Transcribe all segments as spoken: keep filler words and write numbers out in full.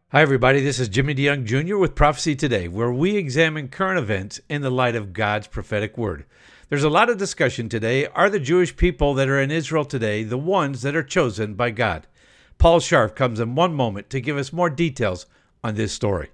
Hi, everybody. This is Jimmy DeYoung Junior with Prophecy Today, where we examine current events in the light of God's prophetic word. There's a lot of discussion today. Are the Jewish people that are in Israel today the ones that are chosen by God? Paul Scharf comes in one moment to give us more details on this story.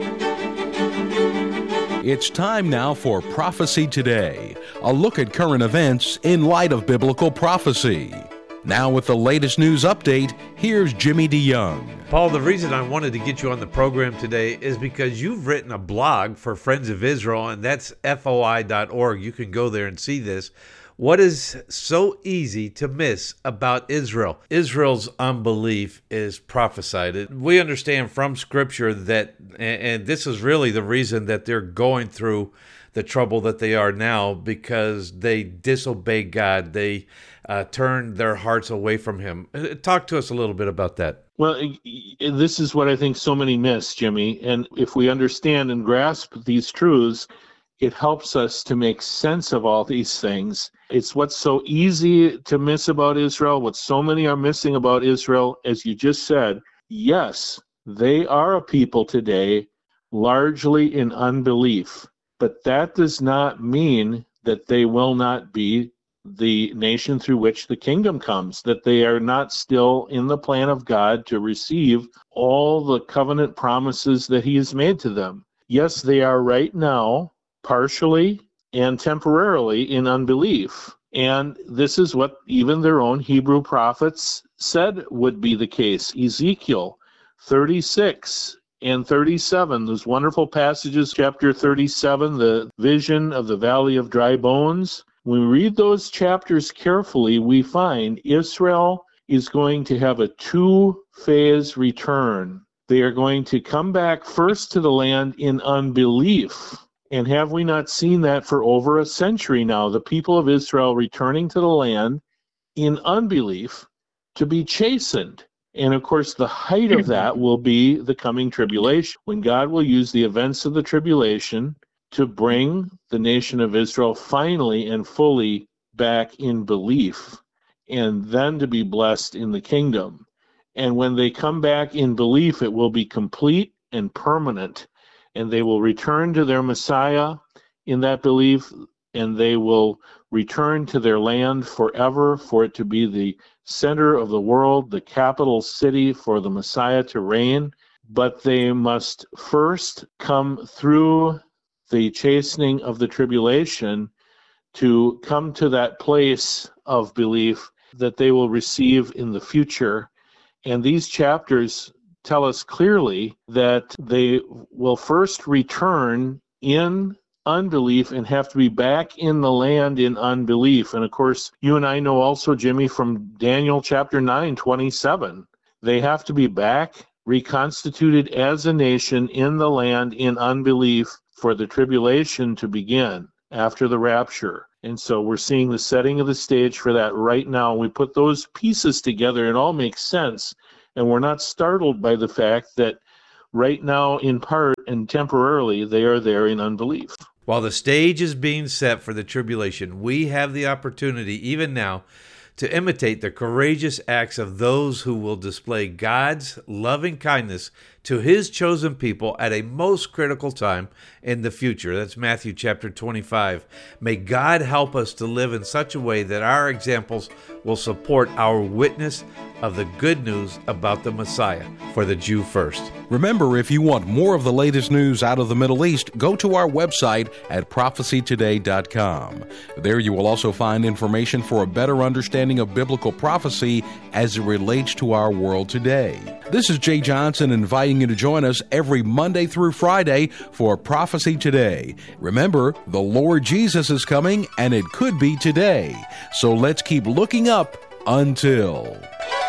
It's time now for Prophecy Today, a look at current events in light of biblical prophecy. Now with the latest news update, here's Jimmy DeYoung. Paul, the reason I wanted to get you on the program today is because you've written a blog for Friends of Israel, and that's F O I dot org. You can go there and see this. What is so easy to miss about Israel? Israel's unbelief is prophesied. We understand from Scripture that, and this is really the reason that they're going through the trouble that they are now, because they disobey God. They uh, turn their hearts away from Him. Talk to us a little bit about that. Well, this is what I think so many miss, Jimmy. And if we understand and grasp these truths, it helps us to make sense of all these things. It's what's so easy to miss about Israel, what so many are missing about Israel. As you just said, yes, they are a people today largely in unbelief, but that does not mean that they will not be the nation through which the kingdom comes, that they are not still in the plan of God to receive all the covenant promises that He has made to them. Yes, they are right now partially and temporarily in unbelief. And this is what even their own Hebrew prophets said would be the case. Ezekiel thirty-six and thirty-seven, those wonderful passages, chapter thirty-seven, the vision of the valley of dry bones. When we read those chapters carefully, we find Israel is going to have a two-phase return. They are going to come back first to the land in unbelief. And have we not seen that for over a century now? The people of Israel returning to the land in unbelief to be chastened. And of course, the height of that will be the coming tribulation, when God will use the events of the tribulation to bring the nation of Israel finally and fully back in belief, and then to be blessed in the kingdom. And when they come back in belief, it will be complete and permanent, and they will return to their Messiah in that belief, and they will return to their land forever, for it to be the center of the world, the capital city for the Messiah to reign. But they must first come through the chastening of the tribulation to come to that place of belief that they will receive in the future. And these chapters tell us clearly that they will first return in unbelief and have to be back in the land in unbelief. And of course, you and I know also, Jimmy, from Daniel chapter nine, twenty-seven, they have to be back reconstituted as a nation in the land in unbelief for the tribulation to begin after the rapture. And so we're seeing the setting of the stage for that right now. We put those pieces together, and it all makes sense. And we're not startled by the fact that right now, in part and temporarily, they are there in unbelief. While the stage is being set for the tribulation, we have the opportunity, even now, to imitate the courageous acts of those who will display God's loving kindness to His chosen people at a most critical time in the future. That's Matthew chapter twenty-five. May God help us to live in such a way that our examples will support our witness of the good news about the Messiah for the Jew first. Remember, if you want more of the latest news out of the Middle East, go to our website at prophecy today dot com. There you will also find information for a better understanding of biblical prophecy as it relates to our world today. This is Jay Johnson inviting you to join us every Monday through Friday for Prophecy Today. Remember, the Lord Jesus is coming, and it could be today. So let's keep looking up until...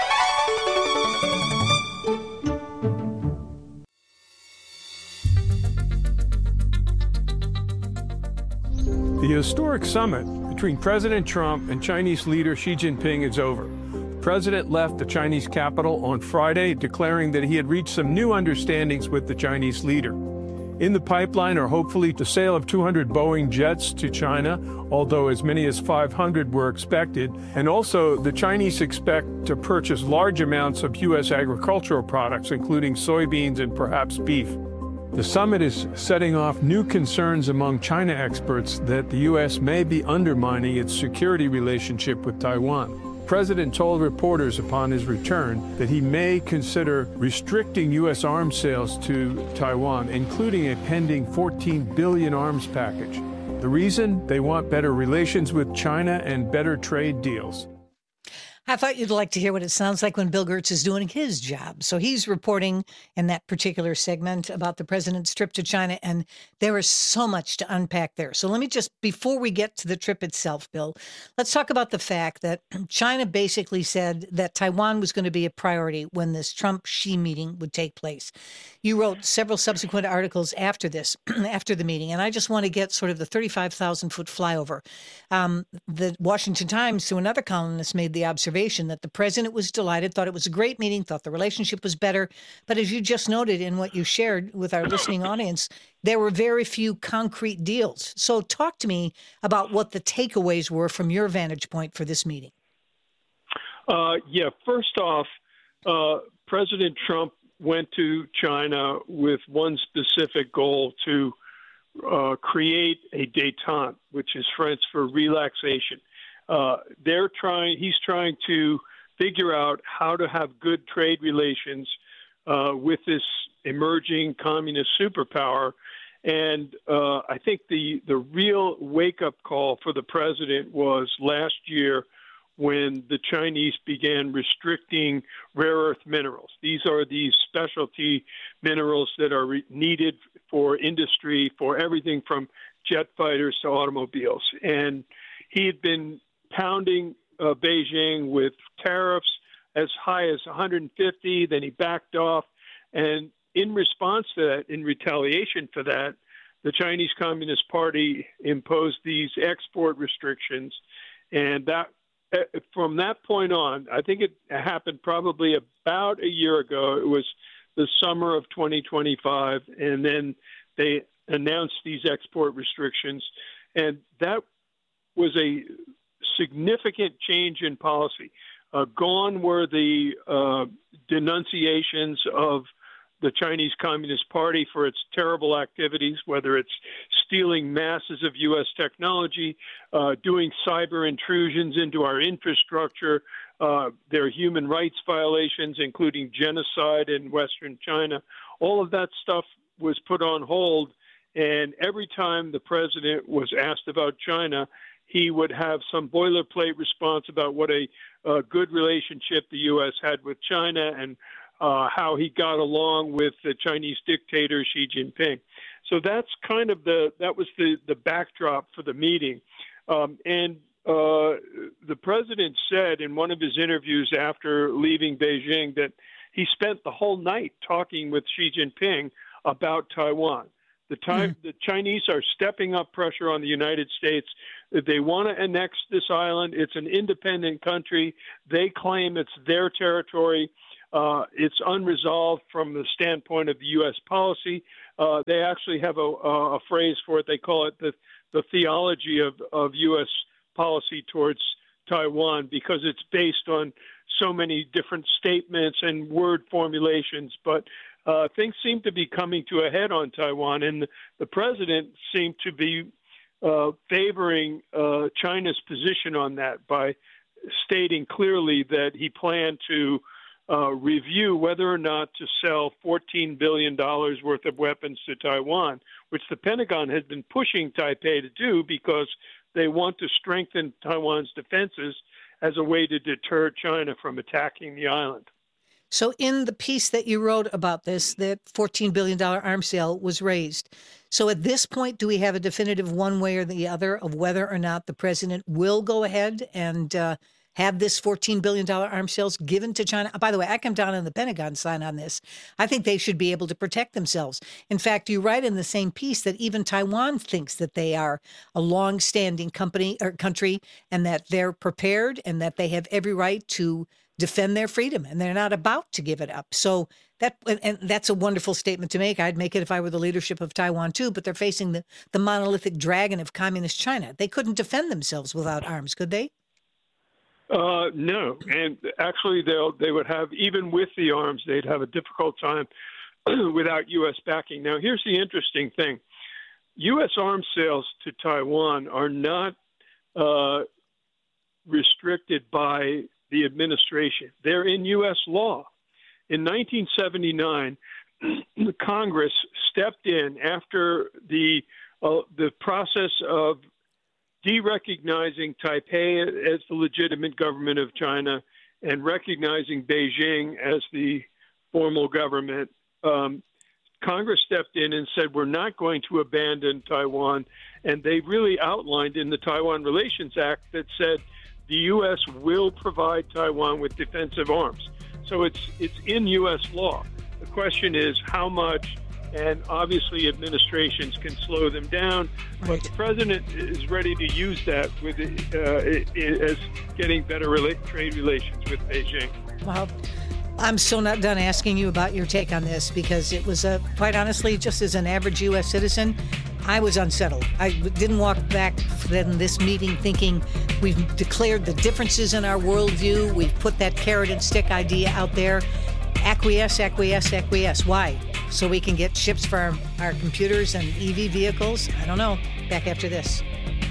The historic summit between President Trump and Chinese leader Xi Jinping is over. The president left the Chinese capital on Friday, declaring that he had reached some new understandings with the Chinese leader. In the pipeline are hopefully the sale of two hundred Boeing jets to China, although as many as five hundred were expected. And also, the Chinese expect to purchase large amounts of U S agricultural products, including soybeans and perhaps beef. The summit is setting off new concerns among China experts that the U S may be undermining its security relationship with Taiwan. The president told reporters upon his return that he may consider restricting U S arms sales to Taiwan, including a pending fourteen billion dollars arms package. The reason? They want better relations with China and better trade deals. I thought you'd like to hear what it sounds like when Bill Gertz is doing his job. So he's reporting in that particular segment about the president's trip to China, and there is so much to unpack there. So let me just, before we get to the trip itself, Bill, let's talk about the fact that China basically said that Taiwan was going to be a priority when this Trump-Xi meeting would take place. You wrote several subsequent articles after this, after the meeting, and I just want to get sort of the thirty-five thousand foot flyover. Um, the Washington Times, through another columnist, made the observation that the president was delighted, thought it was a great meeting, thought the relationship was better. But as you just noted in what you shared with our listening audience, there were very few concrete deals. So talk to me about what the takeaways were from your vantage point for this meeting. Uh, yeah, first off, uh, President Trump went to China with one specific goal: to uh, create a détente, which is French for relaxation. Uh, they're trying. He's trying to figure out how to have good trade relations uh, with this emerging communist superpower. And uh, I think the the real wake-up call for the president was last year when the Chinese began restricting rare earth minerals. These are these specialty minerals that are re- needed for industry, for everything from jet fighters to automobiles. And he had been pounding uh, Beijing with tariffs as high as one hundred fifty, then he backed off. And in response to that, in retaliation for that, the Chinese Communist Party imposed these export restrictions. And that, from that point on, I think it happened probably about a year ago. It was the summer of twenty twenty-five, and then they announced these export restrictions. And that was a significant change in policy. Uh, gone were the uh, denunciations of the Chinese Communist Party for its terrible activities, whether it's stealing masses of U S technology, uh, doing cyber intrusions into our infrastructure, uh, their human rights violations, including genocide in Western China. All of that stuff was put on hold. And every time the president was asked about China, he would have some boilerplate response about what a, a good relationship the U S had with China and uh, how he got along with the Chinese dictator Xi Jinping. So that's kind of the that was the, the backdrop for the meeting. Um, and uh, the president said in one of his interviews after leaving Beijing that he spent the whole night talking with Xi Jinping about Taiwan. The, time, mm-hmm. the Chinese are stepping up pressure on the United States. They want to annex this island. It's an independent country. They claim it's their territory. Uh, it's unresolved from the standpoint of the U S policy. Uh, they actually have a, a phrase for it. They call it the, the theology of, of U S policy towards Taiwan, because it's based on so many different statements and word formulations. But uh, things seem to be coming to a head on Taiwan, and the, the president seemed to be uh, favoring uh, China's position on that by stating clearly that he planned to uh, review whether or not to sell fourteen billion dollars worth of weapons to Taiwan, which the Pentagon has been pushing Taipei to do because they want to strengthen Taiwan's defenses as a way to deter China from attacking the island. So in the piece that you wrote about this, that fourteen billion dollars arms sale was raised. So at this point, do we have a definitive one way or the other of whether or not the president will go ahead and uh, have this fourteen billion dollars arms sales given to China? By the way, I come down on the Pentagon side on this. I think they should be able to protect themselves. In fact, you write in the same piece that even Taiwan thinks that they are a long-standing company or country and that they're prepared and that they have every right to defend their freedom, and they're not about to give it up. So that and that's a wonderful statement to make. I'd make it if I were the leadership of Taiwan too, but they're facing the, the monolithic dragon of communist China. They couldn't defend themselves without arms, could they? Uh, no, and actually they'll, they would have, even with the arms, they'd have a difficult time without U S backing. Now, here's the interesting thing. U S arms sales to Taiwan are not uh, restricted by the administration. They're in U S law. In nineteen seventy-nine, Congress stepped in after the uh, the process of de-recognizing Taipei as the legitimate government of China and recognizing Beijing as the formal government. Um, Congress stepped in and said, we're not going to abandon Taiwan. And they really outlined in the Taiwan Relations Act that said the U S will provide Taiwan with defensive arms. So it's it's in U S law. The question is how much, and obviously administrations can slow them down, right. But the president is ready to use that with uh, as getting better rela- trade relations with Beijing. Well, I'm so not done asking you about your take on this, because it was, a, quite honestly, just as an average U S citizen, I was unsettled. I didn't walk back from this meeting thinking we've declared the differences in our worldview. We've put that carrot and stick idea out there. Acquiesce, acquiesce, acquiesce. Why? So we can get chips for our, our computers and E V vehicles? I don't know. Back after this.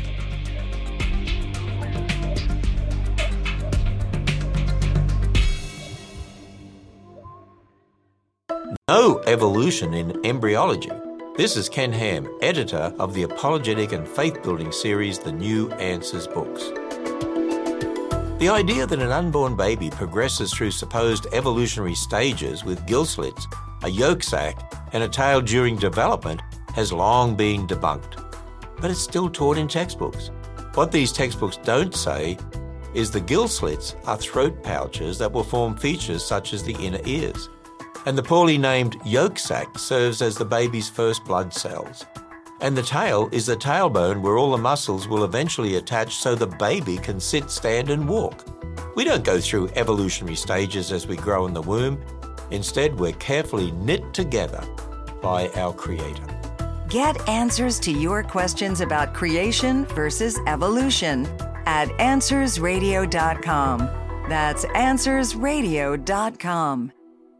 No evolution in embryology. This is Ken Ham, editor of the apologetic and faith-building series, The New Answers books. The idea that an unborn baby progresses through supposed evolutionary stages with gill slits, a yolk sac, and a tail during development has long been debunked. But it's still taught in textbooks. What these textbooks don't say is the gill slits are throat pouches that will form features such as the inner ears. And the poorly named yolk sac serves as the baby's first blood cells. And the tail is the tailbone where all the muscles will eventually attach so the baby can sit, stand, and walk. We don't go through evolutionary stages as we grow in the womb. Instead, we're carefully knit together by our Creator. Get answers to your questions about creation versus evolution at answers radio dot com. That's answers radio dot com.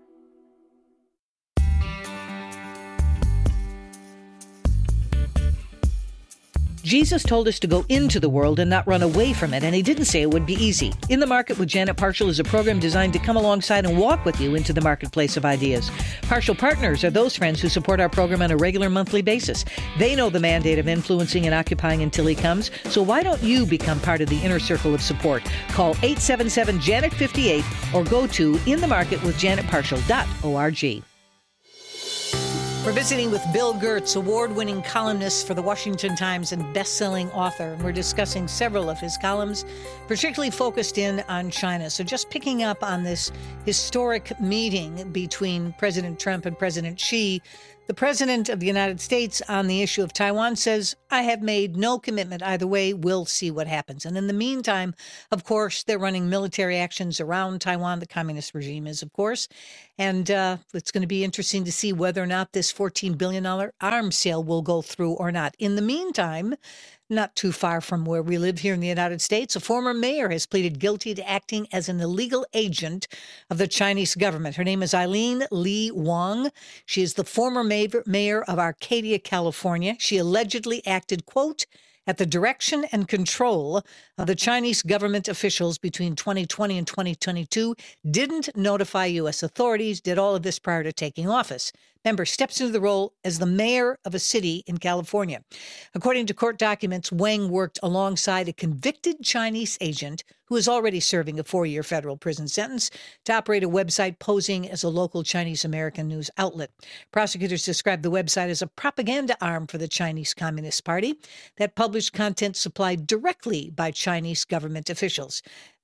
Jesus told us to go into the world and not run away from it, and he didn't say it would be easy. In the Market with Janet Parshall is a program designed to come alongside and walk with you into the marketplace of ideas. Parshall Partners are those friends who support our program on a regular monthly basis. They know the mandate of influencing and occupying until he comes, so why don't you become part of the inner circle of support? Call eight seven seven, Janet fifty-eight or go to in the market with janet parshall dot org. We're visiting with Bill Gertz, award-winning columnist for the Washington Times and best-selling author. And we're discussing several of his columns, particularly focused in on China. So just picking up on this historic meeting between President Trump and President Xi, the President of the United States on the issue of Taiwan says, I have made no commitment either way. We'll see what happens. And in the meantime, of course, they're running military actions around Taiwan. The communist regime is, of course. And uh, it's going to be interesting to see whether or not this fourteen billion dollars arms sale will go through or not. In the meantime, not too far from where we live here in the United States, a former mayor has pleaded guilty to acting as an illegal agent of the Chinese government. Her name is Eileen Lee Wong. She is the former mayor of Arcadia, California. She allegedly acted, quote, at the direction and control of the Chinese government officials between twenty twenty and twenty twenty-two, didn't notify U S authorities, did all of this prior to taking office. Member steps into the role as the mayor of a city in California. According to court documents, Wang worked alongside a convicted Chinese agent who is already serving a four-year federal prison sentence to operate a website posing as a local Chinese-American news outlet. Prosecutors described the website as a propaganda arm for the Chinese Communist Party that published content supplied directly by Chinese government officials.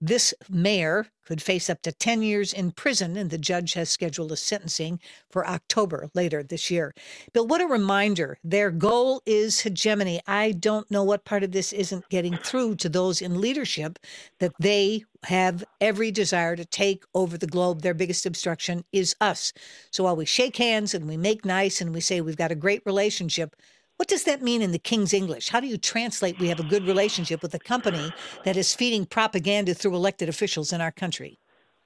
This mayor could face up to ten years in prison, and the judge has scheduled a sentencing for October later this year. Bill, what a reminder. Their goal is hegemony. I don't know what part of this isn't getting through to those in leadership, that they have every desire to take over the globe. Their biggest obstruction is us. So while we shake hands and we make nice and we say we've got a great relationship, what does that mean in the King's English? How do you translate we have a good relationship with a company that is feeding propaganda through elected officials in our country?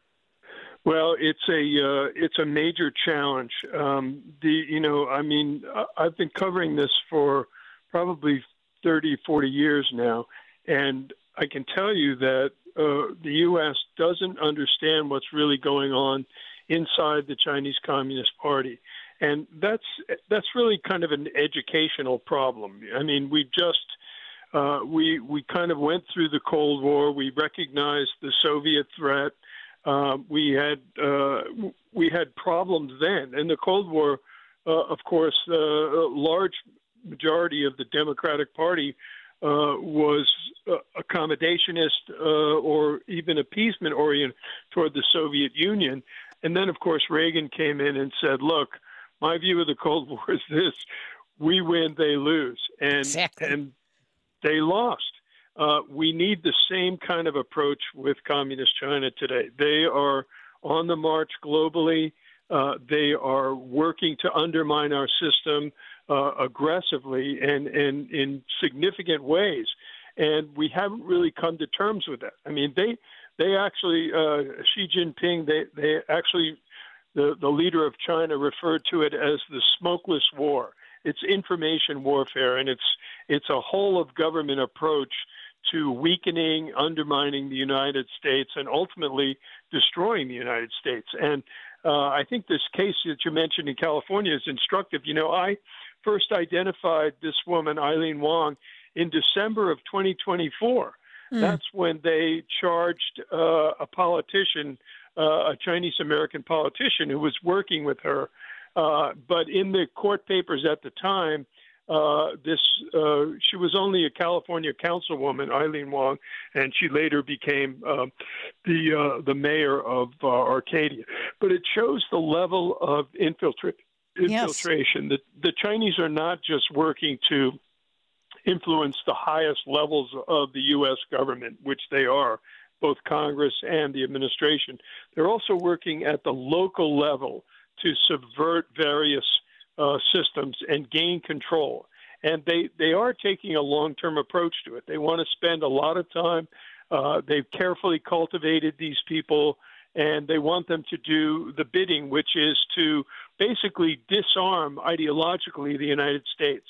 Well, it's a uh, it's a major challenge. Um, the you know, I mean, I've been covering this for probably thirty, forty years now, and I can tell you that uh, the U S doesn't understand what's really going on inside the Chinese Communist Party. And that's that's really kind of an educational problem. I mean, we just uh, we we kind of went through the Cold War. We recognized the Soviet threat. Uh, we had uh, we had problems then. In the Cold War, uh, of course, uh, a large majority of the Democratic Party uh, was uh, accommodationist uh, or even appeasement oriented toward the Soviet Union. And then, of course, Reagan came in and said, "Look, my view of the Cold War is this: we win, they lose," and exactly. and they lost. Uh, we need the same kind of approach with Communist China today. They are on the march globally. Uh, they are working to undermine our system uh, aggressively and, and in significant ways, and we haven't really come to terms with that. I mean, they they actually uh, Xi Jinping they they actually. The, the leader of China referred to it as the smokeless war. It's information warfare, and it's it's a whole of government approach to weakening, undermining the United States, and ultimately destroying the United States. And uh, I think this case that you mentioned in California is instructive. You know, I first identified this woman, Eileen Wong, in December of twenty twenty-four. Mm. That's when they charged uh, a politician, Uh, a Chinese-American politician who was working with her. Uh, but in the court papers at the time, uh, this uh, she was only a California councilwoman, Eileen Wong, and she later became uh, the uh, the mayor of uh, Arcadia. But it shows the level of infiltra- infiltration. Yes. The, the Chinese are not just working to influence the highest levels of the U S government, which they are, both Congress and the administration. They're also working at the local level to subvert various uh, systems and gain control. And they, they are taking a long-term approach to it. They want to spend a lot of time. Uh, they've carefully cultivated these people, and they want them to do the bidding, which is to basically disarm ideologically the United States.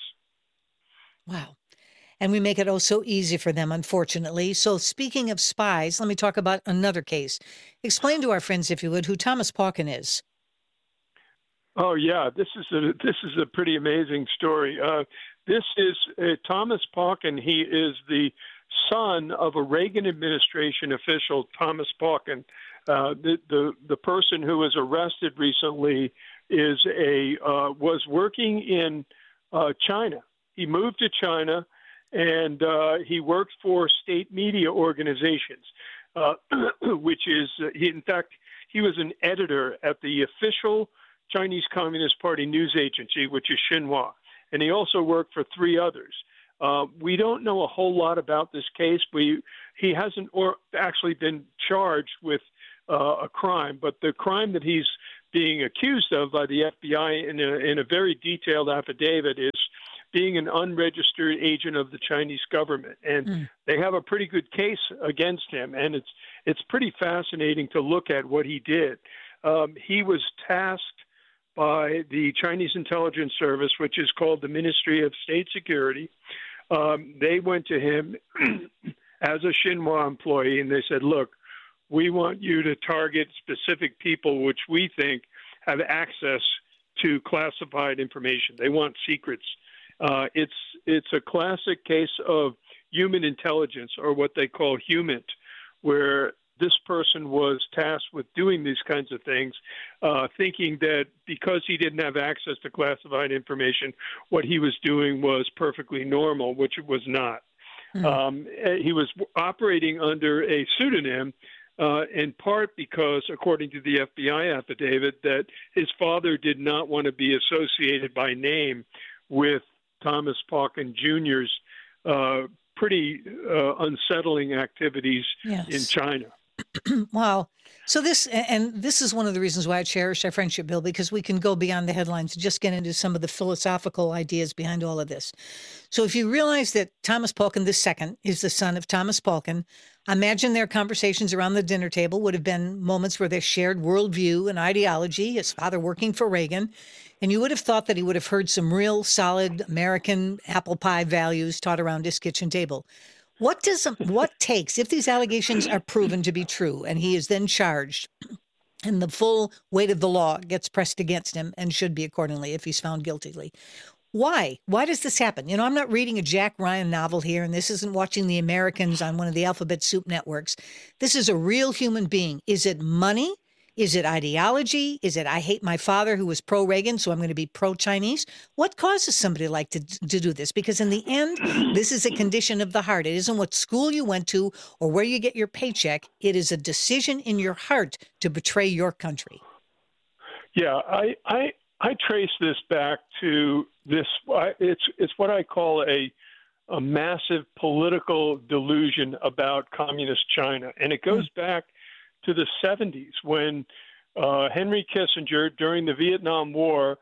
Wow. And we make it oh so easy for them, unfortunately. So speaking of spies, let me talk about another case. Explain to our friends, if you would, who Thomas Pauken is. Oh, yeah, this is a, this is a pretty amazing story. Uh, this is uh, Thomas Pauken. He is the son of a Reagan administration official, Thomas Pauken. Uh, the, the, the person who was arrested recently is a uh, was working in uh, China. He moved to China, and uh, he worked for state media organizations, uh, which is, uh, he, in fact, he was an editor at the official Chinese Communist Party news agency, which is Xinhua, and he also worked for three others. Uh, we don't know a whole lot about this case. We, he hasn't or actually been charged with uh, a crime, but the crime that he's being accused of by the F B I in a, in a very detailed affidavit is being an unregistered agent of the Chinese government. And mm. they have a pretty good case against him. And it's it's pretty fascinating to look at what he did. Um, he was tasked by the Chinese intelligence service, which is called the Ministry of State Security. Um, they went to him as a Xinhua employee, and they said, look, we want you to target specific people which we think have access to classified information. They want secrets. Uh, it's it's a classic case of human intelligence, or what they call HUMINT, where this person was tasked with doing these kinds of things, uh, thinking that because he didn't have access to classified information, what he was doing was perfectly normal, which it was not. Mm. Um, he was operating under a pseudonym, uh, in part because, according to the F B I affidavit, that his father did not want to be associated by name with Thomas Pauken Junior's uh, pretty uh, unsettling activities yes. in China. Wow. So this, and this is one of the reasons why I cherish our friendship, Bill, because we can go beyond the headlines and just get into some of the philosophical ideas behind all of this. So if you realize that Thomas Pauken the Second is the son of Thomas Pauken, imagine their conversations around the dinner table would have been moments where they shared worldview and ideology, his father working for Reagan, and you would have thought that he would have heard some real solid American apple pie values taught around his kitchen table. What does what takes, if these allegations are proven to be true and he is then charged and the full weight of the law gets pressed against him and should be accordingly if he's found guiltily? Why? Why does this happen? You know, I'm not reading a Jack Ryan novel here, and this isn't watching The Americans on one of the Alphabet Soup networks. This is a real human being. Is it money? Is it ideology? Is it I hate my father who was pro-Reagan, so I'm going to be pro-Chinese? What causes somebody like to, to do this? Because in the end, this is a condition of the heart. It isn't what school you went to or where you get your paycheck. It is a decision in your heart to betray your country. Yeah, I I, I trace this back to this. It's it's what I call a a massive political delusion about communist China, and it goes mm-hmm. back to the seventies when uh, Henry Kissinger, during the Vietnam War,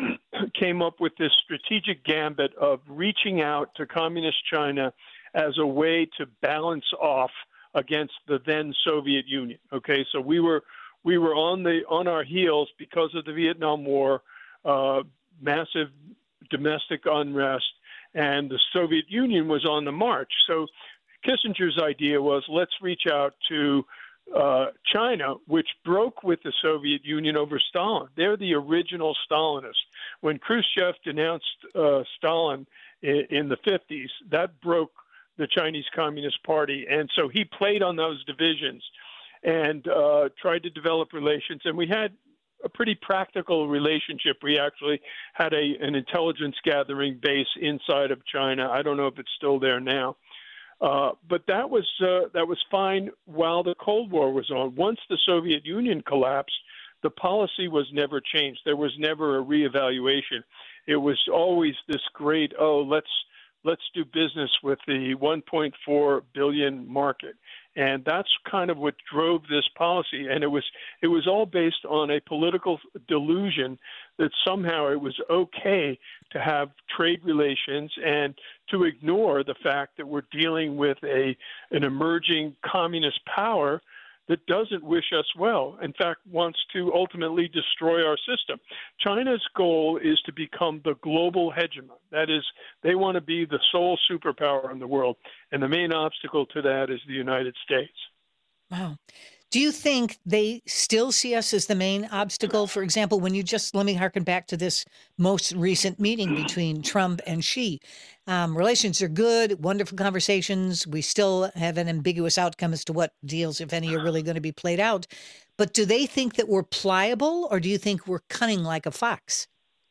came up with this strategic gambit of reaching out to communist China as a way to balance off against the then Soviet Union. Okay, so we were we were on the on our heels because of the Vietnam War, uh, massive domestic unrest, and the Soviet Union was on the march. So Kissinger's idea was, let's reach out to Uh, China, which broke with the Soviet Union over Stalin. They're the original Stalinists. When Khrushchev denounced uh, Stalin in, in the fifties, that broke the Chinese Communist Party. And so he played on those divisions and uh, tried to develop relations. And we had a pretty practical relationship. We actually had a, an intelligence gathering base inside of China. I don't know if it's still there now. Uh, but that was uh, that was fine while the Cold War was on. Once the Soviet Union collapsed, the policy was never changed. There was never a reevaluation. It was always this great, oh, let's let's do business with the one point four billion market, and that's kind of what drove this policy. And it was it was all based on a political delusion that somehow it was okay to have trade relations and to ignore the fact that we're dealing with a an emerging communist power that doesn't wish us well. In fact, wants to ultimately destroy our system. China's goal is to become the global hegemon. That is, they want to be the sole superpower in the world. And the main obstacle to that is the United States. Wow. Do you think they still see us as the main obstacle? For example, when you just, let me harken back to this most recent meeting between Trump and Xi. Um, relations are good, wonderful conversations. We still have an ambiguous outcome as to what deals, if any, are really going to be played out. But do they think that we're pliable, or do you think we're cunning like a fox?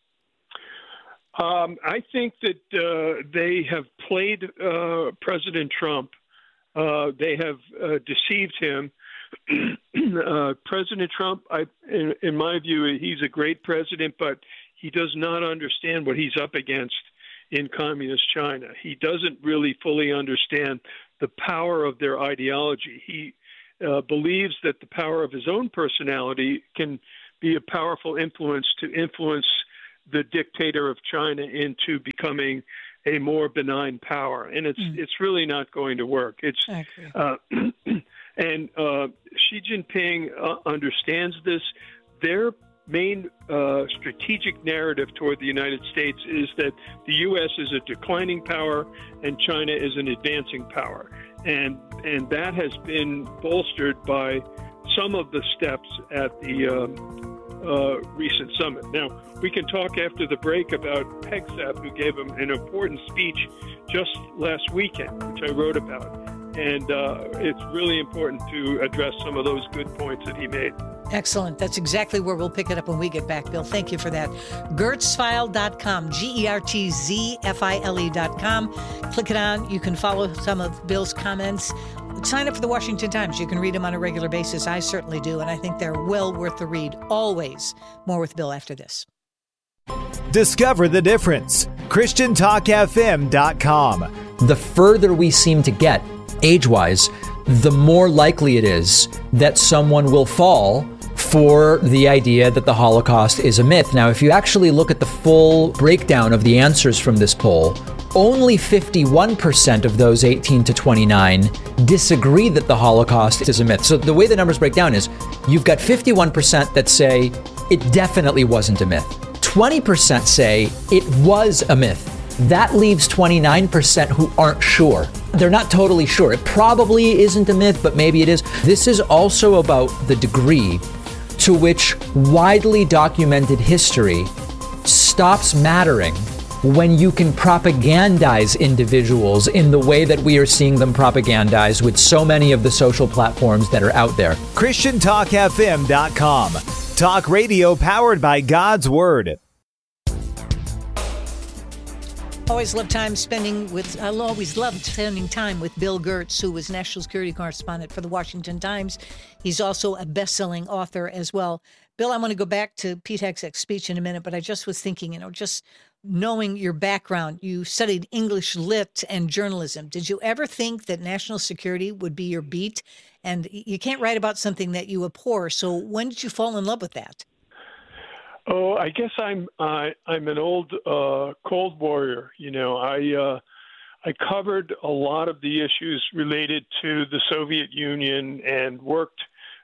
Um, I think that uh, they have played uh, President Trump. Uh, they have uh, deceived him. uh, President Trump, I, in, in my view, he's a great president, but he does not understand what he's up against in communist China. He doesn't really fully understand the power of their ideology. He uh, believes that the power of his own personality can be a powerful influence to influence the dictator of China into becoming a more benign power, and it's mm. it's really not going to work. It's uh, and uh, Xi Jinping uh, understands this. Their main uh, strategic narrative toward the United States is that the U S is a declining power and China is an advancing power, and and that has been bolstered by some of the steps at the uh, uh, recent summit. Now, we can talk after the break about Hegseth, who gave him an important speech just last weekend, which I wrote about. And uh, it's really important to address some of those good points that he made. Excellent. That's exactly where we'll pick it up when we get back, Bill. Thank you for that. Gertzfile dot com, G E R T Z F I L E dot com. Click it on. You can follow some of Bill's comments. Sign up for the Washington Times. You can read them on a regular basis. I certainly do, and I think they're well worth the read. Always. More with Bill after this. Discover the difference. Christian Talk F M dot com. The further we seem to get, age-wise, the more likely it is that someone will fall for the idea that the Holocaust is a myth. Now, if you actually look at the full breakdown of the answers from this poll, only fifty-one percent of those eighteen to twenty-nine disagree that the Holocaust is a myth. So the way the numbers break down is you've got fifty-one percent that say it definitely wasn't a myth. twenty percent say it was a myth. That leaves twenty-nine percent who aren't sure. They're not totally sure. It probably isn't a myth, but maybe it is. This is also about the degree to which widely documented history stops mattering when you can propagandize individuals in the way that we are seeing them propagandized with so many of the social platforms that are out there. Christian Talk F M dot com. Talk radio powered by God's Word. Always love time spending with, I always loved spending time with Bill Gertz, who was national security correspondent for the Washington Times. He's also a best-selling author as well. Bill, I want to go back to Pete Hegseth's speech in a minute, but I just was thinking, you know, just knowing your background, you studied English Lit and journalism. Did you ever think that national security would be your beat? And you can't write about something that you abhor. So when did you fall in love with that? Oh, I guess I'm uh, I'm an old uh, Cold Warrior. You know, I uh, I covered a lot of the issues related to the Soviet Union and worked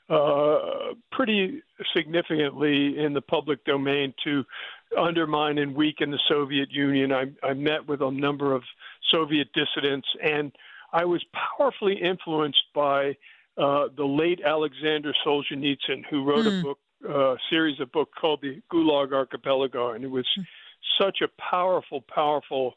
uh, pretty significantly in the public domain to undermine and weaken the Soviet Union. I, I met with a number of Soviet dissidents, and I was powerfully influenced by uh, the late Alexander Solzhenitsyn, who wrote mm. a book. Uh, series of books called the Gulag Archipelago, and it was such a powerful, powerful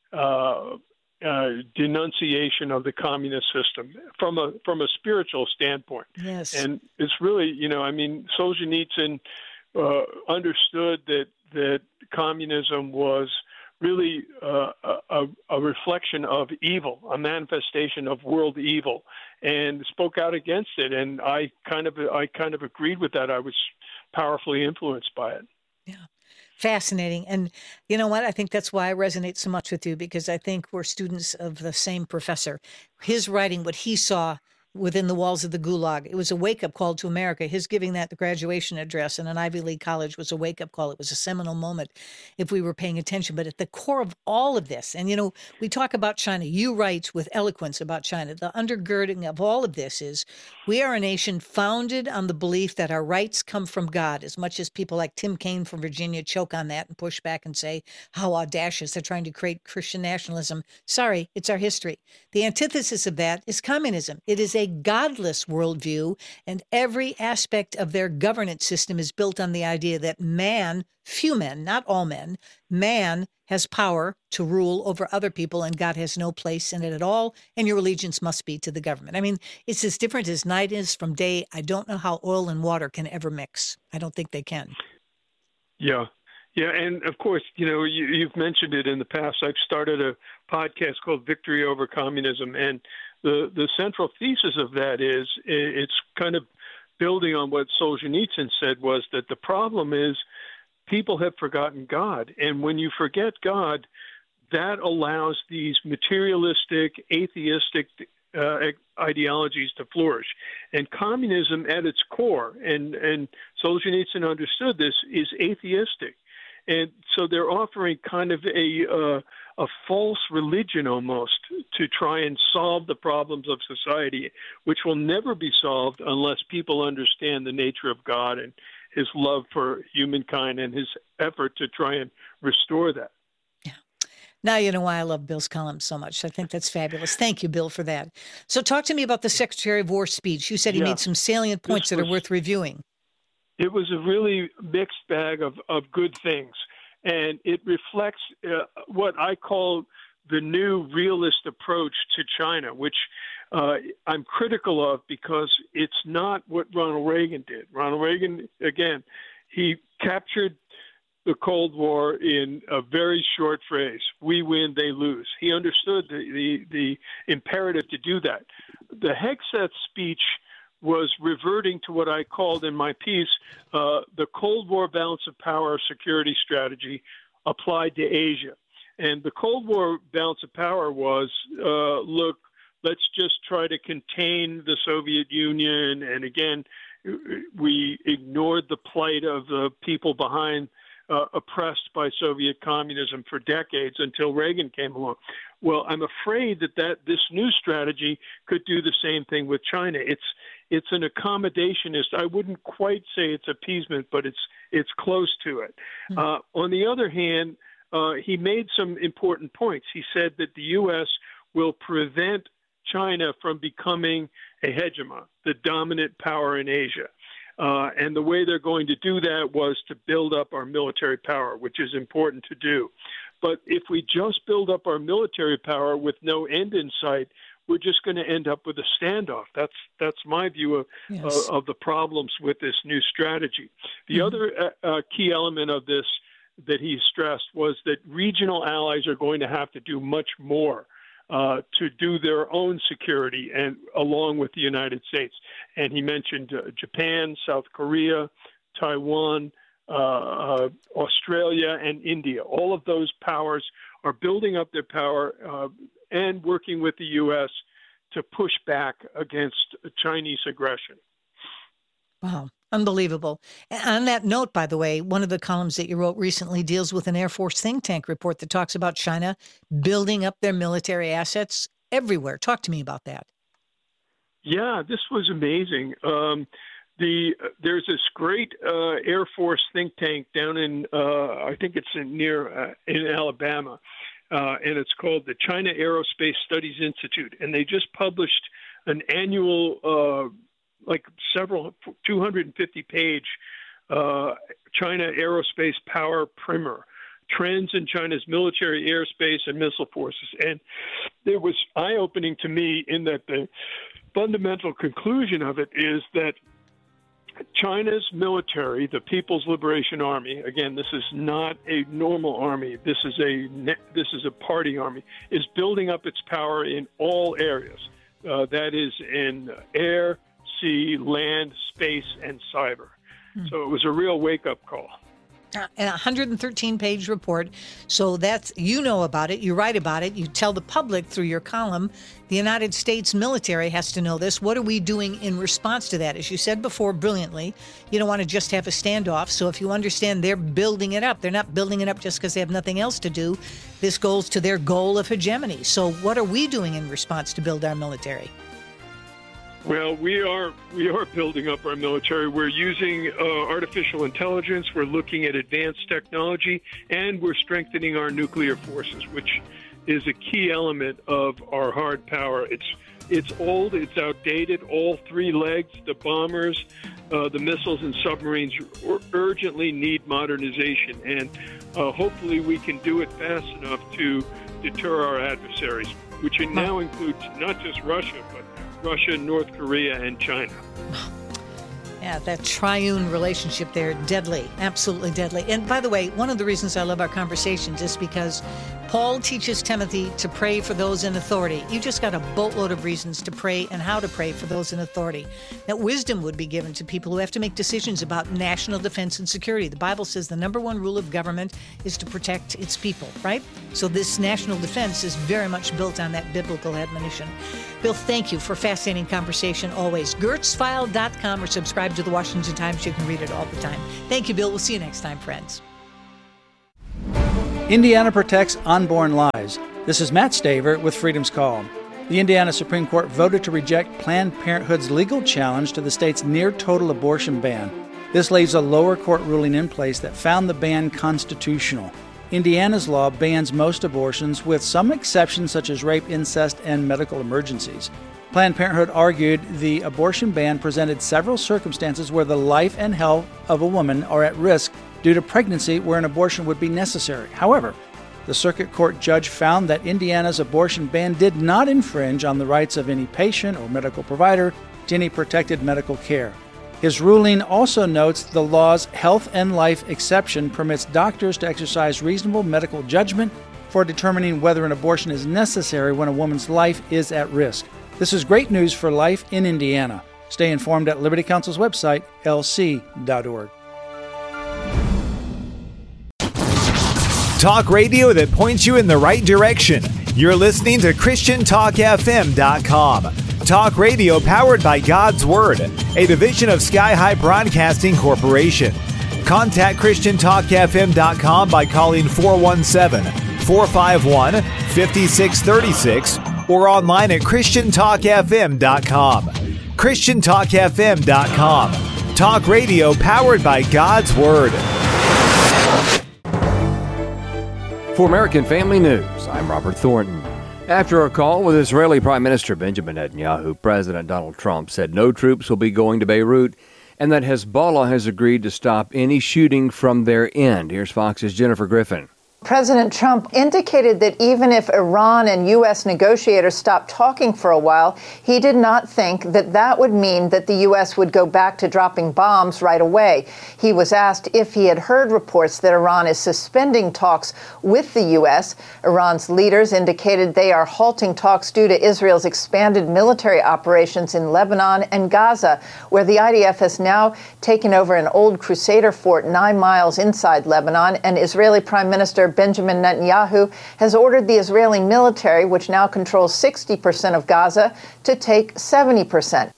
uh, uh, denunciation of the communist system from a from a spiritual standpoint. Yes, and it's really, you know, I mean, Solzhenitsyn uh, understood that that communism was really uh, a, a reflection of evil, a manifestation of world evil, and spoke out against it. And I kind of, I kind of agreed with that. I was powerfully influenced by it. Yeah. Fascinating. And you know what? I think that's why I resonate so much with you, because I think we're students of the same professor. His writing, what he saw within the walls of the Gulag, it was a wake-up call to America. His giving that the graduation address in an Ivy League college was a wake-up call. It was a seminal moment if we were paying attention. But at the core of all of this, and you know, we talk about China. You write with eloquence about China. The undergirding of all of this is we are a nation founded on the belief that our rights come from God, as much as people like Tim Kaine from Virginia choke on that and push back and say how audacious they're trying to create Christian nationalism. Sorry, it's our history. The antithesis of that is communism. It is a godless worldview, and every aspect of their governance system is built on the idea that man, few men, not all men, man has power to rule over other people, and God has no place in it at all, and your allegiance must be to the government. I mean, it's as different as night is from day. I don't know how oil and water can ever mix. I don't think they can. Yeah. Yeah, and of course, you know, you, you've mentioned it in the past. I've started a podcast called Victory Over Communism, and the, the central thesis of that is it's kind of building on what Solzhenitsyn said, was that the problem is people have forgotten God. And when you forget God, that allows these materialistic, atheistic uh, ideologies to flourish. And communism at its core, and, and Solzhenitsyn understood this, is atheistic. And so they're offering kind of a uh, a false religion almost to try and solve the problems of society, which will never be solved unless people understand the nature of God and his love for humankind and his effort to try and restore that. Yeah. Now you know why I love Bill's column so much. I think that's fabulous. Thank you, Bill, for that. So talk to me about the Secretary of War speech. You said he yeah. made some salient points this that was- are worth reviewing. It was a really mixed bag of, of good things, and it reflects uh, what I call the new realist approach to China, which uh, I'm critical of because it's not what Ronald Reagan did. Ronald Reagan, again, he captured the Cold War in a very short phrase: we win, they lose. He understood the, the, the imperative to do that. The Hegseth speech was reverting to what I called in my piece uh, the Cold War balance of power security strategy applied to Asia. And the Cold War balance of power was, uh, look, let's just try to contain the Soviet Union. And again, we ignored the plight of the people behind Uh, oppressed by Soviet communism for decades until Reagan came along. Well, I'm afraid that, that this new strategy could do the same thing with China. It's it's an accommodationist. I wouldn't quite say it's appeasement, but it's it's close to it. Mm-hmm. Uh, on the other hand, uh, he made some important points. He said that the U S will prevent China from becoming a hegemon, the dominant power in Asia. Uh, and the way they're going to do that was to build up our military power, which is important to do. But if we just build up our military power with no end in sight, we're just going to end up with a standoff. That's that's my view of, yes. uh, of the problems with this new strategy. The mm-hmm. other uh, uh, key element of this that he stressed was that regional allies are going to have to do much more Uh, to do their own security, and along with the United States. And he mentioned uh, Japan, South Korea, Taiwan, uh, uh, Australia, and India. All of those powers are building up their power uh, and working with the U S to push back against Chinese aggression. Wow. Unbelievable. And on that note, by the way, one of the columns that you wrote recently deals with an Air Force think tank report that talks about China building up their military assets everywhere. Talk to me about that. Yeah, this was amazing. Um, the there's this great uh, Air Force think tank down in, uh, I think it's in, near uh, in Alabama, uh, and it's called the China Aerospace Studies Institute. And they just published an annual uh like several two hundred fifty page uh, China Aerospace Power Primer, Trends in China's Military, Airspace, and Missile Forces. And it was eye-opening to me in that the fundamental conclusion of it is that China's military, the People's Liberation Army, again, this is not a normal army, this is a this is a party army, is building up its power in all areas. Uh, that is in air, sea, land, space, and cyber. Hmm. So it was a real wake-up call. A one hundred thirteen page report. So that's, you know about it, you write about it, you tell the public through your column. The United States military has to know this. What are we doing in response to that? As you said before brilliantly, you don't want to just have a standoff. So if you understand they're building it up, they're not building it up just because they have nothing else to do. This goes to their goal of hegemony. So what are we doing in response to build our military? Well, we are we are building up our military. We're using uh, artificial intelligence. We're looking at advanced technology, and we're strengthening our nuclear forces, which is a key element of our hard power. It's it's old, it's outdated. All three legs, the bombers, uh, the missiles, and submarines, urgently need modernization. And uh, hopefully, we can do it fast enough to deter our adversaries, which now includes not just Russia, but Russia, North Korea, and China. Yeah, that triune relationship there, deadly, absolutely deadly. And by the way, one of the reasons I love our conversations is because Paul teaches Timothy to pray for those in authority. You just got a boatload of reasons to pray and how to pray for those in authority. That wisdom would be given to people who have to make decisions about national defense and security. The Bible says the number one rule of government is to protect its people, right? So this national defense is very much built on that biblical admonition. Bill, thank you for fascinating conversation always. Gertz File dot com or subscribe to the Washington Times. You can read it all the time. Thank you, Bill. We'll see you next time, friends. Indiana protects unborn lives. This is Matt Staver with Freedom's Call. The Indiana Supreme Court voted to reject Planned Parenthood's legal challenge to the state's near-total abortion ban. This leaves a lower court ruling in place that found the ban constitutional. Indiana's law bans most abortions, with some exceptions such as rape, incest, and medical emergencies. Planned Parenthood argued the abortion ban presented several circumstances where the life and health of a woman are at risk due to pregnancy where an abortion would be necessary. However, The circuit court judge found that Indiana's abortion ban did not infringe on the rights of any patient or medical provider to any protected medical care. His ruling also notes the law's health and life exception permits doctors to exercise reasonable medical judgment for determining whether an abortion is necessary when a woman's life is at risk. This is great news for life in Indiana. Stay informed at Liberty Counsel's website, L C dot org. Talk radio that points you in the right direction. You're listening to Christian Talk F M dot com. Talk radio powered by God's Word, a division of Sky High Broadcasting Corporation. Contact Christian Talk F M dot com by calling four one seven, four five one, five six three six or online at Christian Talk F M dot com. Christian Talk F M dot com. Talk radio powered by God's Word. For American Family News, I'm Robert Thornton. After a call with Israeli Prime Minister Benjamin Netanyahu, President Donald Trump said no troops will be going to Beirut and that Hezbollah has agreed to stop any shooting from their end. Here's Fox's Jennifer Griffin. President Trump indicated that even if Iran and U S negotiators stopped talking for a while, he did not think that that would mean that the U S would go back to dropping bombs right away. He was asked if he had heard reports that Iran is suspending talks with the U S. Iran's leaders indicated they are halting talks due to Israel's expanded military operations in Lebanon and Gaza, where the I D F has now taken over an old Crusader fort nine miles inside Lebanon, and Israeli Prime Minister Benjamin Netanyahu has ordered the Israeli military, which now controls sixty percent of Gaza, to take seventy percent.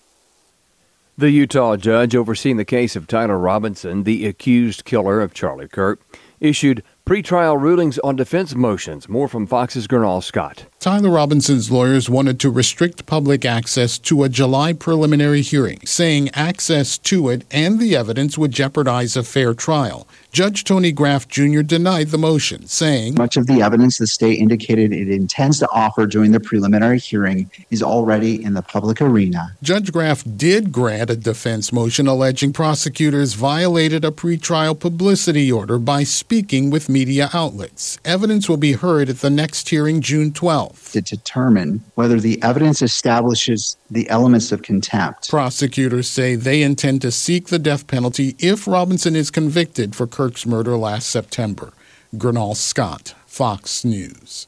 The Utah judge overseeing the case of Tyler Robinson, the accused killer of Charlie Kirk, issued pretrial rulings on defense motions. More from Fox's Gernal Scott. Tyler Robinson's lawyers wanted to restrict public access to a July preliminary hearing, saying access to it and the evidence would jeopardize a fair trial. Judge Tony Graff Junior denied the motion, saying, "Much of the evidence the state indicated it intends to offer during the preliminary hearing is already in the public arena." Judge Graff did grant a defense motion alleging prosecutors violated a pretrial publicity order by speaking with media outlets. Evidence will be heard at the next hearing June twelfth. To determine whether the evidence establishes the elements of contempt. Prosecutors say they intend to seek the death penalty if Robinson is convicted for Kirk's murder last September. Gernal Scott, Fox News.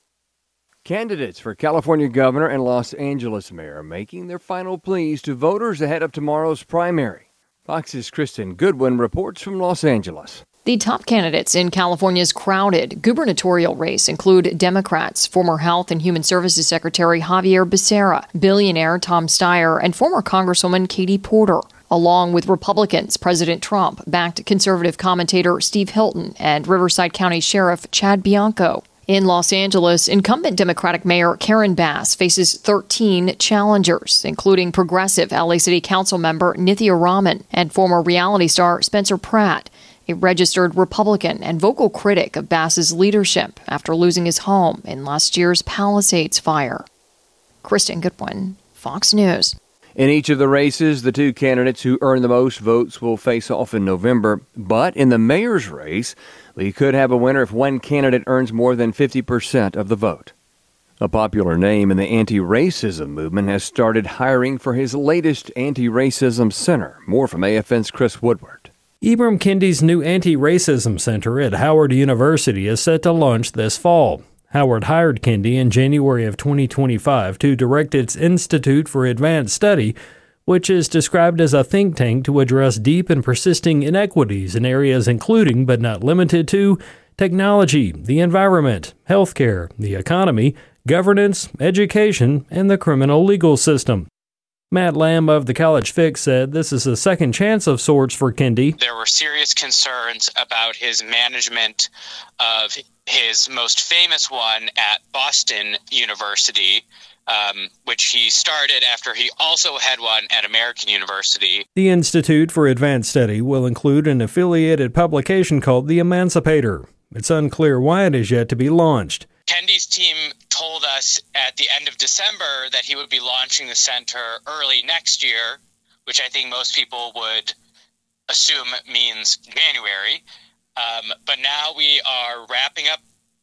Candidates for California governor and Los Angeles mayor making their final pleas to voters ahead of tomorrow's primary. Fox's Kristen Goodwin reports from Los Angeles. The top candidates in California's crowded gubernatorial race include Democrats, former Health and Human Services Secretary Javier Becerra, billionaire Tom Steyer, and former Congresswoman Katie Porter, along with Republicans President Trump-backed conservative commentator Steve Hilton and Riverside County Sheriff Chad Bianco. In Los Angeles, incumbent Democratic Mayor Karen Bass faces thirteen challengers, including progressive L A City Council member Nithya Raman and former reality star Spencer Pratt, a registered Republican and vocal critic of Bass's leadership after losing his home in last year's Palisades fire. Kristen Goodwin, Fox News. In each of the races, the two candidates who earn the most votes will face off in November. But in the mayor's race, we could have a winner if one candidate earns more than fifty percent of the vote. A popular name in the anti-racism movement has started hiring for his latest anti-racism center. More from A F N's Chris Woodward. Ibram Kendi's new anti-racism center at Howard University is set to launch this fall. Howard hired Kendi in January of twenty twenty-five to direct its Institute for Advanced Study, which is described as a think tank to address deep and persisting inequities in areas including, but not limited to, technology, the environment, healthcare, the economy, governance, education, and the criminal legal system. Matt Lamb of the College Fix said this is a second chance of sorts for Kendi. There were serious concerns about his management of his most famous one at Boston University, um, which he started after he also had one at American University. The Institute for Advanced Study will include an affiliated publication called The Emancipator. It's unclear why it is yet to be launched. Kendi's team told us at the end of December that he would be launching the center early next year, which I think most people would assume means January. Um, but now we are wrapping up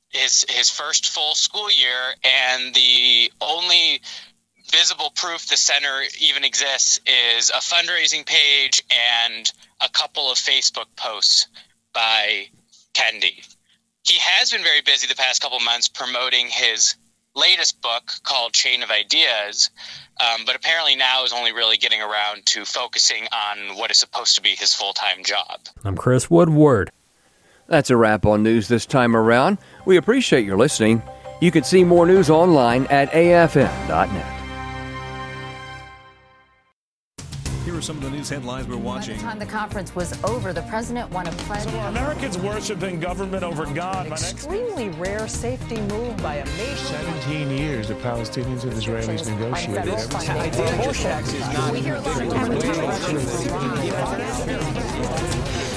his his first full school year, and the only visible proof the center even exists is a fundraising page and a couple of Facebook posts by Kendi. He has been very busy the past couple months promoting his latest book called Chain of Ideas, um, but apparently now is only really getting around to focusing on what is supposed to be his full-time job. I'm Chris Woodward. That's a wrap on news this time around. We appreciate your listening. You can see more news online at A F M dot net. Here are some of the news headlines we're watching. By the time the conference was over, the president won a pledge. So are Americans worshiping government over God? Extremely rare safety move by a nation. seventeen years the Palestinians and Israelis negotiated. We hear a lot of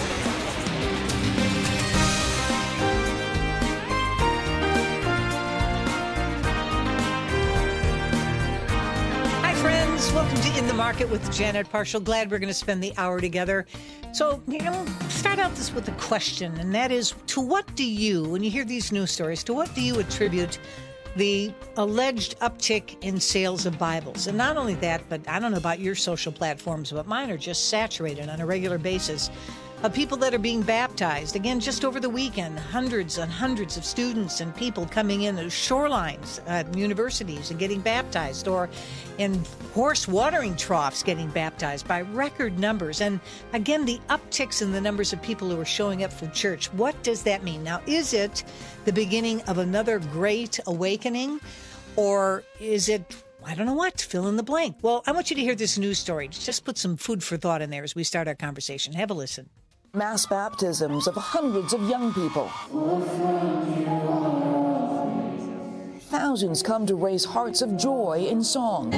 Welcome to In the Market with Janet Parshall. Glad we're going to spend the hour together. So, you know, start out this with a question, and that is, to what do you, when you hear these news stories, to what do you attribute the alleged uptick in sales of Bibles? And not only that, but I don't know about your social platforms, but mine are just saturated on a regular basis of people that are being baptized. Again, just over the weekend, hundreds and hundreds of students and people coming in at shorelines at universities and getting baptized, or in horse watering troughs getting baptized by record numbers. And again, the upticks in the numbers of people who are showing up for church. What does that mean? Now, is it the beginning of another great awakening, or is it, I don't know what, fill in the blank? Well, I want you to hear this news story. Just put some food for thought in there as we start our conversation. Have a listen. Mass baptisms of hundreds of young people. Thousands come to raise hearts of joy in song.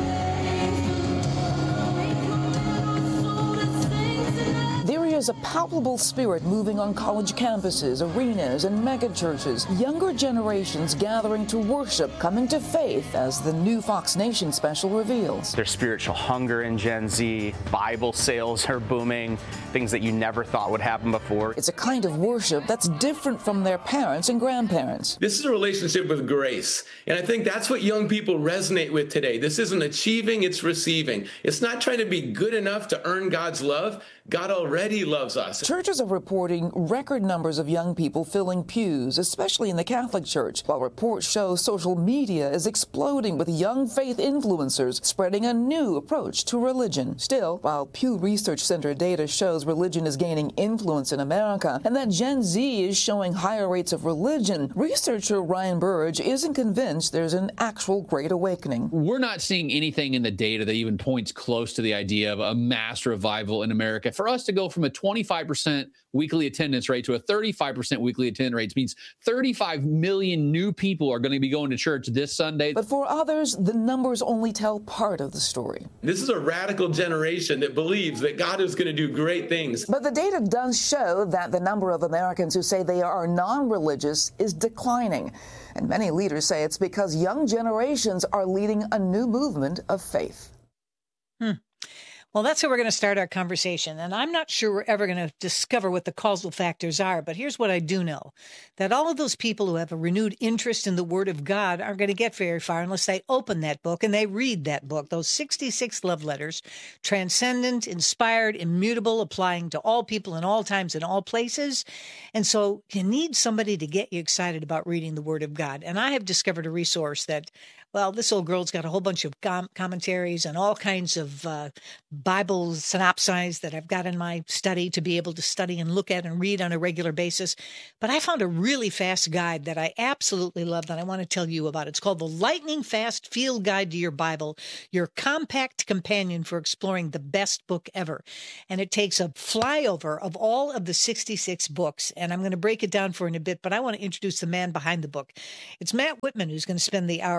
There is a palpable spirit moving on college campuses, arenas, and megachurches. Younger generations gathering to worship, coming to faith, as the new Fox Nation special reveals. There's spiritual hunger in Gen Z. Bible sales are booming. Things that you never thought would happen before. It's a kind of worship that's different from their parents and grandparents. This is a relationship with grace. And I think that's what young people resonate with today. This isn't achieving, it's receiving. It's not trying to be good enough to earn God's love. God already loves us. Churches are reporting record numbers of young people filling pews, especially in the Catholic Church, while reports show social media is exploding with young faith influencers spreading a new approach to religion. Still, while Pew Research Center data shows religion is gaining influence in America and that Gen Z is showing higher rates of religion, researcher Ryan Burge isn't convinced there's an actual great awakening. We're not seeing anything in the data that even points close to the idea of a mass revival in America. For us to go from a twenty-five percent weekly attendance rate to a thirty-five percent weekly attendance rate means thirty-five million new people are going to be going to church this Sunday. But for others, the numbers only tell part of the story. This is a radical generation that believes that God is going to do great things. But the data does show that the number of Americans who say they are non-religious is declining. And many leaders say it's because young generations are leading a new movement of faith. Hmm. Well, that's how we're going to start our conversation. And I'm not sure we're ever going to discover what the causal factors are. But here's what I do know, that all of those people who have a renewed interest in the Word of God aren't going to get very far unless they open that book and they read that book. Those sixty-six love letters, transcendent, inspired, immutable, applying to all people in all times and all places. And so you need somebody to get you excited about reading the Word of God. And I have discovered a resource that, well, this old girl's got a whole bunch of com- commentaries and all kinds of uh, Bible synopses that I've got in my study to be able to study and look at and read on a regular basis. But I found a really fast guide that I absolutely love that I want to tell you about. It's called the Lightning Fast Field Guide to Your Bible, your compact companion for exploring the best book ever. And it takes a flyover of all of the sixty-six books. And I'm going to break it down for you in a bit, but I want to introduce the man behind the book. It's Matt Whitman who's going to spend the hour with us.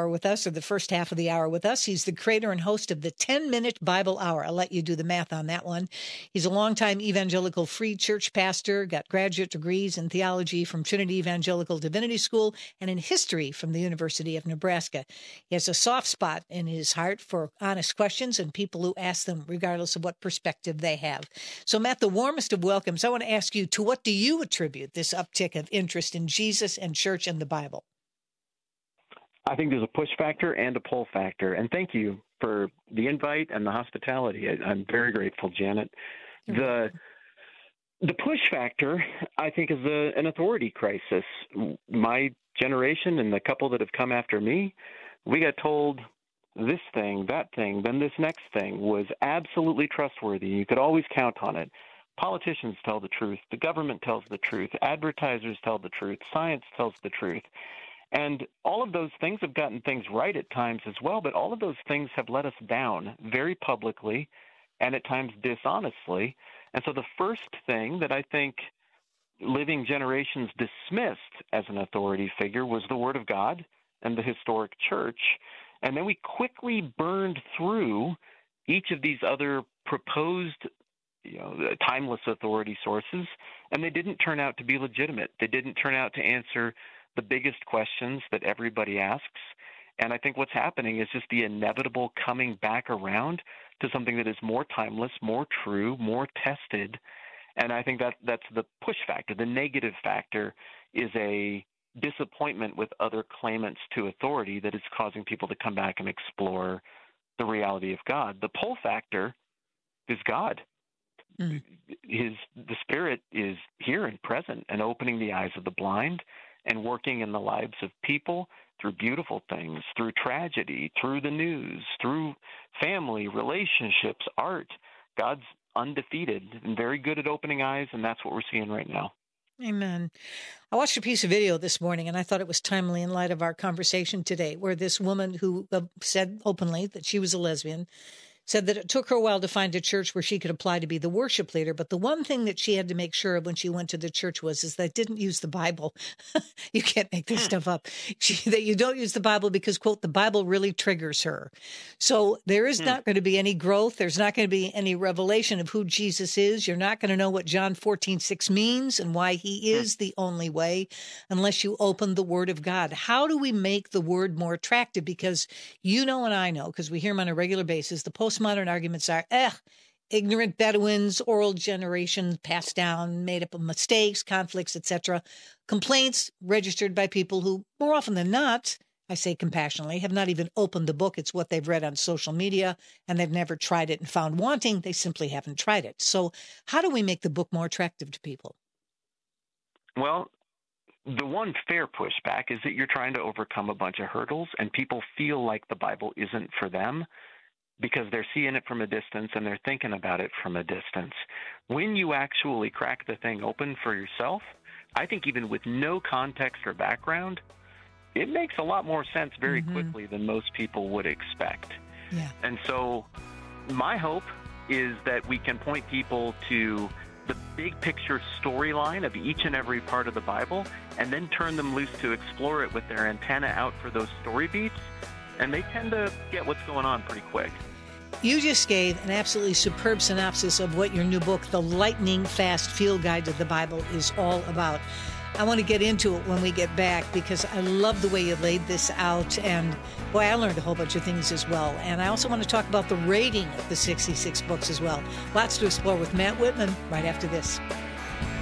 Strasser the first half of the hour with us. He's the creator and host of the ten-Minute Bible Hour. I'll let you do the math on that one. He's a longtime evangelical free church pastor, got graduate degrees in theology from Trinity Evangelical Divinity School and in history from the University of Nebraska. He has a soft spot in his heart for honest questions and people who ask them, regardless of what perspective they have. So, Matt, the warmest of welcomes. I want to ask you, to what do you attribute this uptick of interest in Jesus and church and the Bible? I think there's a push factor and a pull factor. And thank you for the invite and the hospitality. I, I'm very grateful, Janet. The the push factor, I think, is a, an authority crisis. My generation and the couple that have come after me, we got told this thing, that thing, then this next thing was absolutely trustworthy. You could always count on it. Politicians tell the truth. The government tells the truth. Advertisers tell the truth. Science tells the truth. And all of those things have gotten things right at times as well, but all of those things have let us down very publicly and at times dishonestly. And so the first thing that I think living generations dismissed as an authority figure was the Word of God and the historic church. And then we quickly burned through each of these other proposed, you know, timeless authority sources, and they didn't turn out to be legitimate. They didn't turn out to answer the biggest questions that everybody asks. And I think what's happening is just the inevitable coming back around to something that is more timeless, more true, more tested. And I think that that's the push factor. The negative factor is a disappointment with other claimants to authority that is causing people to come back and explore the reality of God. The pull factor is God. Mm. His the Spirit is here and present and opening the eyes of the blind and working in the lives of people through beautiful things, through tragedy, through the news, through family, relationships, art. God's undefeated and very good at opening eyes, and that's what we're seeing right now. Amen. I watched a piece of video this morning, and I thought it was timely in light of our conversation today, where this woman who uh, said openly that she was a lesbian said that it took her a while to find a church where she could apply to be the worship leader. But the one thing that she had to make sure of when she went to the church was is that it didn't use the Bible. You can't make this stuff up. She, that you don't use the Bible because, quote, the Bible really triggers her. So there is hmm. not going to be any growth. There's not going to be any revelation of who Jesus is. You're not going to know what John fourteen six means and why he is hmm. the only way unless you open the Word of God. How do we make the Word more attractive? Because you know and I know, because we hear them on a regular basis, the postmodern arguments are, eh, ignorant Bedouins, oral generation passed down, made up of mistakes, conflicts, et cetera. Complaints registered by people who, more often than not, I say compassionately, have not even opened the book. It's what they've read on social media, and they've never tried it and found wanting. They simply haven't tried it. So how do we make the book more attractive to people? Well, the one fair pushback is that you're trying to overcome a bunch of hurdles, and people feel like the Bible isn't for them because they're seeing it from a distance and they're thinking about it from a distance. When you actually crack the thing open for yourself, I think even with no context or background, it makes a lot more sense very mm-hmm. quickly than most people would expect. Yeah. And so my hope is that we can point people to the big picture storyline of each and every part of the Bible and then turn them loose to explore it with their antenna out for those story beats. And they tend to get what's going on pretty quick. You just gave an absolutely superb synopsis of what your new book, The Lightning Fast Field Guide to the Bible, is all about. I want to get into it when we get back because I love the way you laid this out. And, boy, I learned a whole bunch of things as well. And I also want to talk about the rating of the sixty-six books as well. Lots to explore with Matt Whitman right after this.